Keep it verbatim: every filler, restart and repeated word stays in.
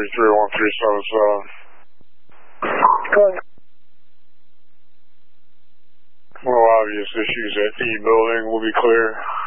three three one three seven seven. Good. No obvious issues at E building. We'll be clear.